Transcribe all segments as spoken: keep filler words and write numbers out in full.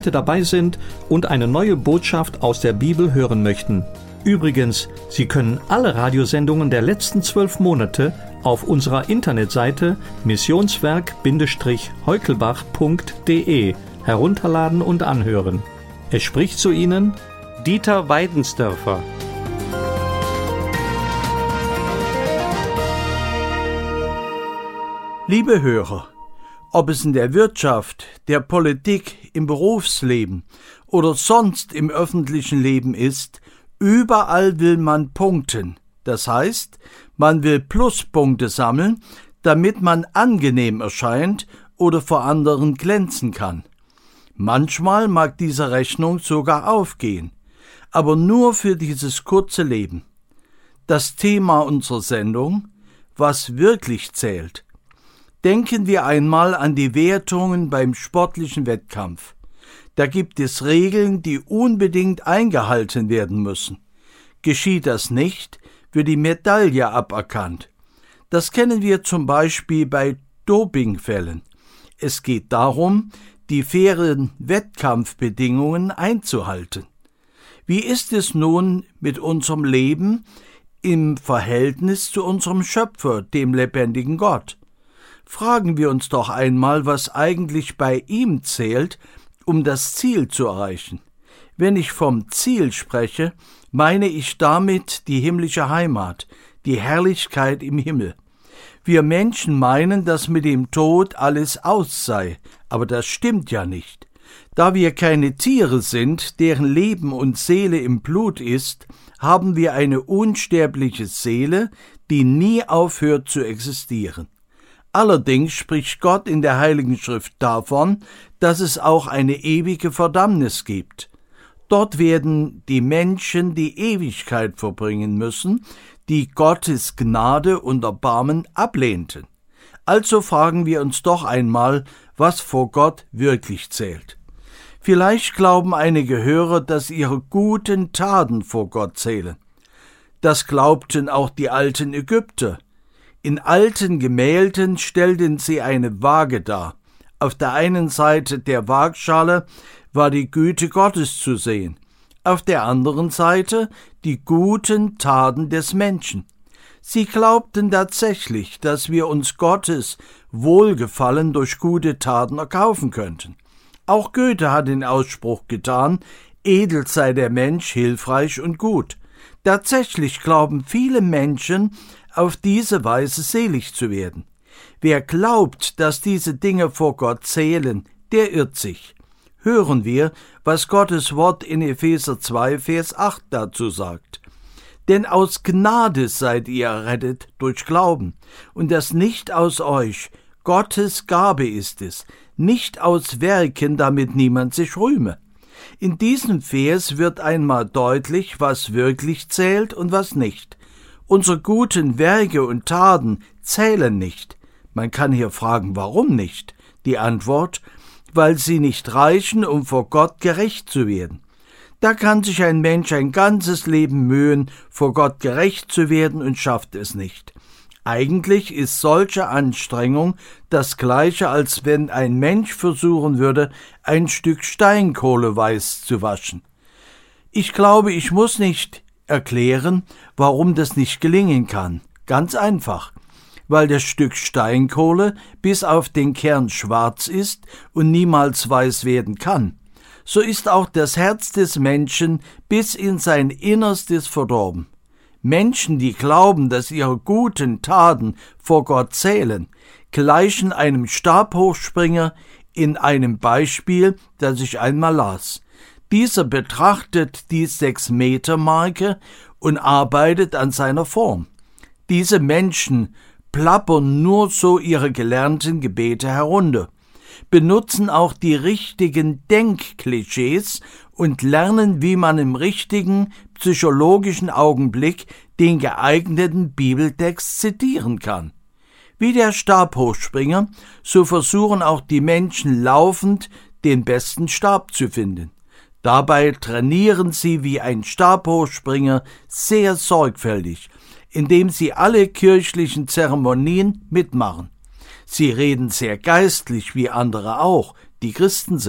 heute dabei sind und eine neue Botschaft aus der Bibel hören möchten. Übrigens, Sie können alle Radiosendungen der letzten zwölf Monate auf unserer Internetseite missionswerk heukelbach punkt de herunterladen und anhören. Es spricht zu Ihnen Dieter Weidensdörfer. Liebe Hörer, ob es in der Wirtschaft, der Politik, im Berufsleben oder sonst im öffentlichen Leben ist, überall will man punkten. Das heißt, man will Pluspunkte sammeln, damit man angenehm erscheint oder vor anderen glänzen kann. Manchmal mag diese Rechnung sogar aufgehen, aber nur für dieses kurze Leben. Das Thema unserer Sendung: Was wirklich zählt. Denken wir einmal an die Wertungen beim sportlichen Wettkampf. Da gibt es Regeln, die unbedingt eingehalten werden müssen. Geschieht das nicht, wird die Medaille aberkannt. Das kennen wir zum Beispiel bei Dopingfällen. Es geht darum, die fairen Wettkampfbedingungen einzuhalten. Wie ist es nun mit unserem Leben im Verhältnis zu unserem Schöpfer, dem lebendigen Gott? Fragen wir uns doch einmal, was eigentlich bei ihm zählt, um das Ziel zu erreichen. Wenn ich vom Ziel spreche, meine ich damit die himmlische Heimat, die Herrlichkeit im Himmel. Wir Menschen meinen, dass mit dem Tod alles aus sei, aber das stimmt ja nicht. Da wir keine Tiere sind, deren Leben und Seele im Blut ist, haben wir eine unsterbliche Seele, die nie aufhört zu existieren. Allerdings spricht Gott in der Heiligen Schrift davon, dass es auch eine ewige Verdammnis gibt. Dort werden die Menschen die Ewigkeit verbringen müssen, die Gottes Gnade und Erbarmen ablehnten. Also fragen wir uns doch einmal, was vor Gott wirklich zählt. Vielleicht glauben einige Hörer, dass ihre guten Taten vor Gott zählen. Das glaubten auch die alten Ägypter. In alten Gemälden stellten sie eine Waage dar. Auf der einen Seite der Waagschale war die Güte Gottes zu sehen, auf der anderen Seite die guten Taten des Menschen. Sie glaubten tatsächlich, dass wir uns Gottes Wohlgefallen durch gute Taten erkaufen könnten. Auch Goethe hat den Ausspruch getan: Edel sei der Mensch, hilfreich und gut. Tatsächlich glauben viele Menschen, auf diese Weise selig zu werden. Wer glaubt, dass diese Dinge vor Gott zählen, der irrt sich. Hören wir, was Gottes Wort in Epheser zwei, Vers acht dazu sagt. Denn aus Gnade seid ihr errettet durch Glauben, und das nicht aus euch, Gottes Gabe ist es, nicht aus Werken, damit niemand sich rühme. In diesem Vers wird einmal deutlich, was wirklich zählt und was nicht. Unsere guten Werke und Taten zählen nicht. Man kann hier fragen, warum nicht? Die Antwort: weil sie nicht reichen, um vor Gott gerecht zu werden. Da kann sich ein Mensch ein ganzes Leben mühen, vor Gott gerecht zu werden, und schafft es nicht. Eigentlich ist solche Anstrengung das Gleiche, als wenn ein Mensch versuchen würde, ein Stück Steinkohle weiß zu waschen. Ich glaube, ich muss nicht erklären, warum das nicht gelingen kann. Ganz einfach, weil das Stück Steinkohle bis auf den Kern schwarz ist und niemals weiß werden kann. So ist auch das Herz des Menschen bis in sein Innerstes verdorben. Menschen, die glauben, dass ihre guten Taten vor Gott zählen, gleichen einem Stabhochspringer in einem Beispiel, das ich einmal las. Dieser betrachtet die Sechs-Meter-Marke und arbeitet an seiner Form. Diese Menschen plappern nur so ihre gelernten Gebete herunter, benutzen auch die richtigen Denkklischees und lernen, wie man im richtigen psychologischen Augenblick den geeigneten Bibeltext zitieren kann. Wie der Stabhochspringer, so versuchen auch die Menschen laufend, den besten Stab zu finden. Dabei trainieren sie wie ein Stabhochspringer sehr sorgfältig, indem sie alle kirchlichen Zeremonien mitmachen. Sie reden sehr geistlich wie andere auch, die Christen sind.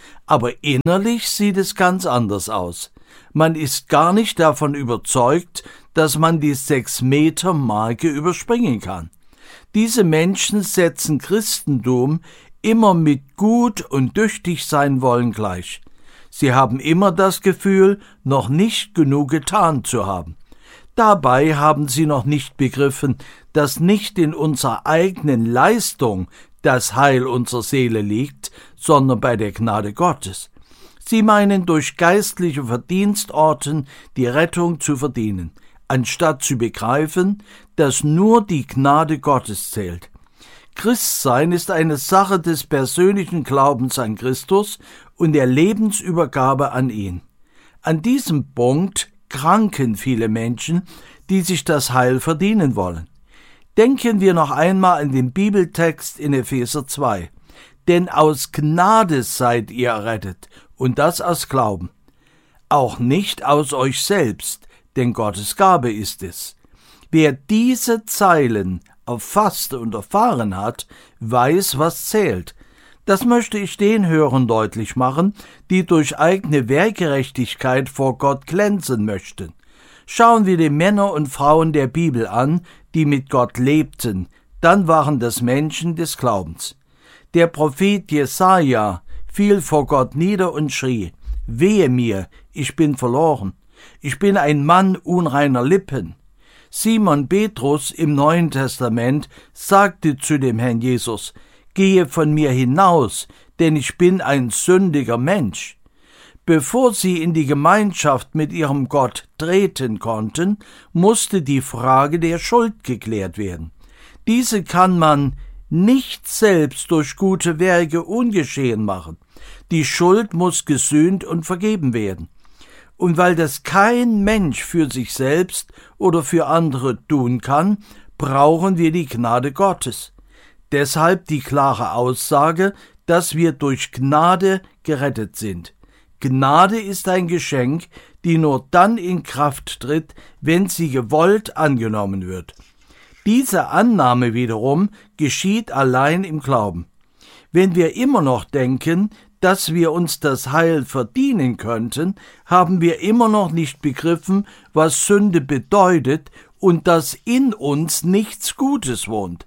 aber innerlich sieht es ganz anders aus. Man ist gar nicht davon überzeugt, dass man die Sechs-Meter-Marke überspringen kann. Diese Menschen setzen Christentum immer mit gut und tüchtig sein wollen gleich. Sie haben immer das Gefühl, noch nicht genug getan zu haben. Dabei haben sie noch nicht begriffen, dass nicht in unserer eigenen Leistung das Heil unserer Seele liegt, sondern bei der Gnade Gottes. Sie meinen, durch geistliche Verdienstorten die Rettung zu verdienen, anstatt zu begreifen, dass nur die Gnade Gottes zählt. Christsein ist eine Sache des persönlichen Glaubens an Christus und der Lebensübergabe an ihn. An diesem Punkt kranken viele Menschen, die sich das Heil verdienen wollen. Denken wir noch einmal an den Bibeltext in Epheser zwei. Denn aus Gnade seid ihr errettet, und das aus Glauben. Auch nicht aus euch selbst, denn Gottes Gabe ist es. Wer diese Zeilen erfasst und erfahren hat, weiß, was zählt. Das möchte ich den Hörern deutlich machen, die durch eigene Wehrgerechtigkeit vor Gott glänzen möchten. Schauen wir die Männer und Frauen der Bibel an, die mit Gott lebten, dann waren das Menschen des Glaubens. Der Prophet Jesaja fiel vor Gott nieder und schrie: Wehe mir, ich bin verloren, ich bin ein Mann unreiner Lippen. Simon Petrus im Neuen Testament sagte zu dem Herrn Jesus: Gehe von mir hinaus, denn ich bin ein sündiger Mensch. Bevor sie in die Gemeinschaft mit ihrem Gott treten konnten, musste die Frage der Schuld geklärt werden. Diese kann man nicht selbst durch gute Werke ungeschehen machen. Die Schuld muss gesühnt und vergeben werden. Und weil das kein Mensch für sich selbst oder für andere tun kann, brauchen wir die Gnade Gottes. Deshalb die klare Aussage, dass wir durch Gnade gerettet sind. Gnade ist ein Geschenk, die nur dann in Kraft tritt, wenn sie gewollt angenommen wird. Diese Annahme wiederum geschieht allein im Glauben. Wenn wir immer noch denken, dass wir uns das Heil verdienen könnten, haben wir immer noch nicht begriffen, was Sünde bedeutet und dass in uns nichts Gutes wohnt.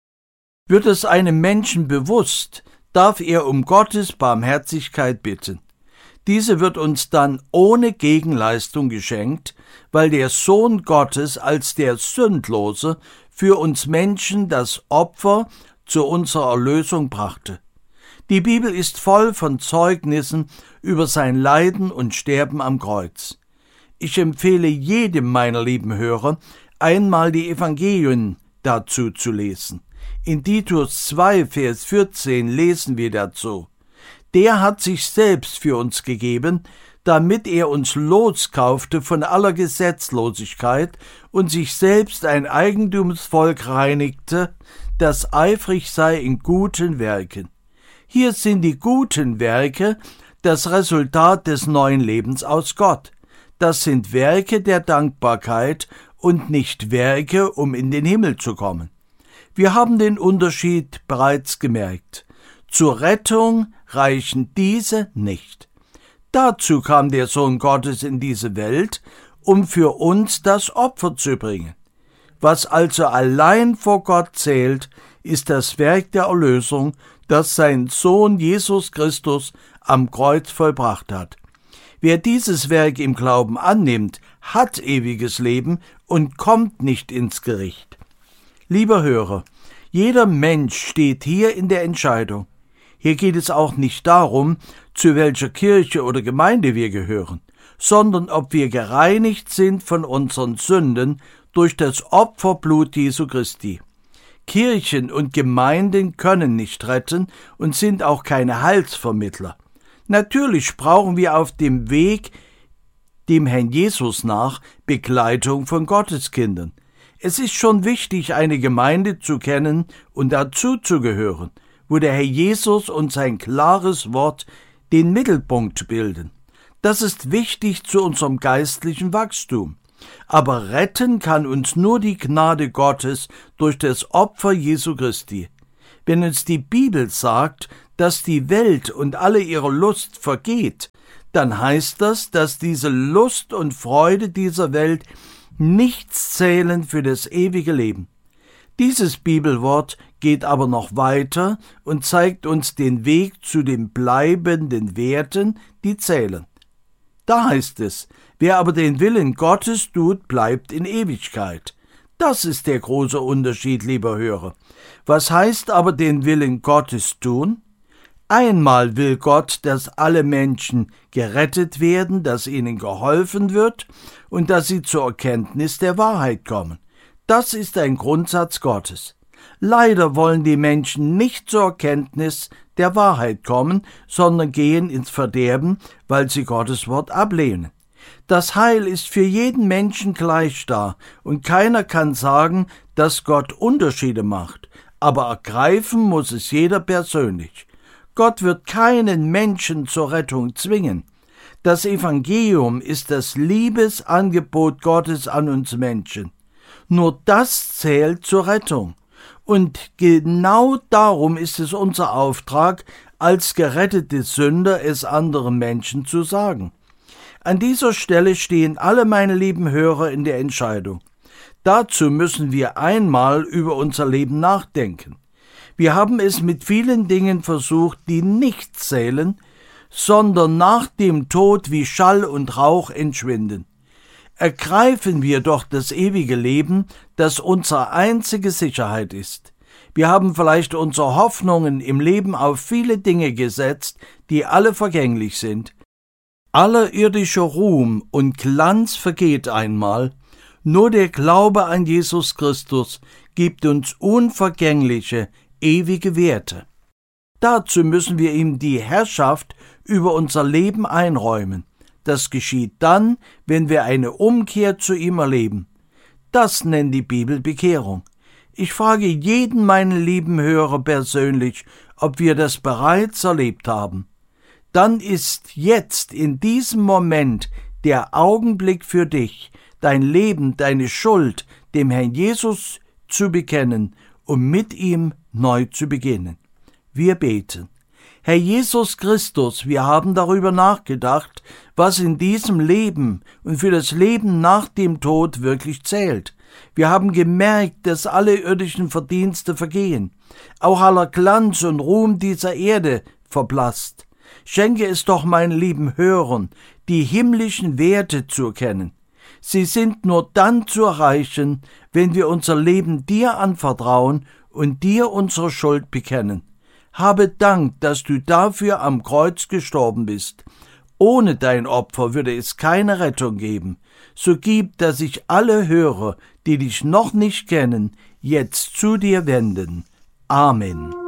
Wird es einem Menschen bewusst, darf er um Gottes Barmherzigkeit bitten. Diese wird uns dann ohne Gegenleistung geschenkt, weil der Sohn Gottes als der Sündlose für uns Menschen das Opfer zu unserer Erlösung brachte. Die Bibel ist voll von Zeugnissen über sein Leiden und Sterben am Kreuz. Ich empfehle jedem meiner lieben Hörer, einmal die Evangelien dazu zu lesen. In Titus zwei, Vers vierzehn lesen wir dazu: Der hat sich selbst für uns gegeben, damit er uns loskaufte von aller Gesetzlosigkeit und sich selbst ein Eigentumsvolk reinigte, das eifrig sei in guten Werken. Hier sind die guten Werke das Resultat des neuen Lebens aus Gott. Das sind Werke der Dankbarkeit und nicht Werke, um in den Himmel zu kommen. Wir haben den Unterschied bereits gemerkt. Zur Rettung reichen diese nicht. Dazu kam der Sohn Gottes in diese Welt, um für uns das Opfer zu bringen. Was also allein vor Gott zählt, ist das Werk der Erlösung, das sein Sohn Jesus Christus am Kreuz vollbracht hat. Wer dieses Werk im Glauben annimmt, hat ewiges Leben und kommt nicht ins Gericht. Lieber Hörer, jeder Mensch steht hier in der Entscheidung. Hier geht es auch nicht darum, zu welcher Kirche oder Gemeinde wir gehören, sondern ob wir gereinigt sind von unseren Sünden durch das Opferblut Jesu Christi. Kirchen und Gemeinden können nicht retten und sind auch keine Heilsvermittler. Natürlich brauchen wir auf dem Weg dem Herrn Jesus nach Begleitung von Gotteskindern. Es ist schon wichtig, eine Gemeinde zu kennen und dazu zu gehören, wo der Herr Jesus und sein klares Wort den Mittelpunkt bilden. Das ist wichtig zu unserem geistlichen Wachstum. Aber retten kann uns nur die Gnade Gottes durch das Opfer Jesu Christi. Wenn uns die Bibel sagt, dass die Welt und alle ihre Lust vergeht, dann heißt das, dass diese Lust und Freude dieser Welt nichts zählen für das ewige Leben. Dieses Bibelwort geht aber noch weiter und zeigt uns den Weg zu den bleibenden Werten, die zählen. Da heißt es, wer aber den Willen Gottes tut, bleibt in Ewigkeit. Das ist der große Unterschied, lieber Hörer. Was heißt aber den Willen Gottes tun? Einmal will Gott, dass alle Menschen gerettet werden, dass ihnen geholfen wird und dass sie zur Erkenntnis der Wahrheit kommen. Das ist ein Grundsatz Gottes. Leider wollen die Menschen nicht zur Erkenntnis der Wahrheit kommen, sondern gehen ins Verderben, weil sie Gottes Wort ablehnen. Das Heil ist für jeden Menschen gleich da, und keiner kann sagen, dass Gott Unterschiede macht, aber ergreifen muss es jeder persönlich. Gott wird keinen Menschen zur Rettung zwingen. Das Evangelium ist das Liebesangebot Gottes an uns Menschen. Nur das zählt zur Rettung. Und genau darum ist es unser Auftrag, als gerettete Sünder es anderen Menschen zu sagen. An dieser Stelle stehen alle meine lieben Hörer in der Entscheidung. Dazu müssen wir einmal über unser Leben nachdenken. Wir haben es mit vielen Dingen versucht, die nicht zählen, sondern nach dem Tod wie Schall und Rauch entschwinden. Ergreifen wir doch das ewige Leben, das unsere einzige Sicherheit ist. Wir haben vielleicht unsere Hoffnungen im Leben auf viele Dinge gesetzt, die alle vergänglich sind. Aller irdischer Ruhm und Glanz vergeht einmal, nur der Glaube an Jesus Christus gibt uns unvergängliche, ewige Werte. Dazu müssen wir ihm die Herrschaft über unser Leben einräumen. Das geschieht dann, wenn wir eine Umkehr zu ihm erleben. Das nennt die Bibel Bekehrung. Ich frage jeden meinen lieben Hörer persönlich, ob wir das bereits erlebt haben. Dann ist jetzt in diesem Moment der Augenblick für dich, dein Leben, deine Schuld dem Herrn Jesus zu bekennen, um mit ihm neu zu beginnen. Wir beten. Herr Jesus Christus, wir haben darüber nachgedacht, was in diesem Leben und für das Leben nach dem Tod wirklich zählt. Wir haben gemerkt, dass alle irdischen Verdienste vergehen, auch aller Glanz und Ruhm dieser Erde verblasst. Schenke es doch meinen lieben Hörern, die himmlischen Werte zu erkennen. Sie sind nur dann zu erreichen, wenn wir unser Leben dir anvertrauen und dir unsere Schuld bekennen. Habe Dank, dass du dafür am Kreuz gestorben bist. Ohne dein Opfer würde es keine Rettung geben. So gib, dass sich alle Hörer, die dich noch nicht kennen, jetzt zu dir wenden. Amen.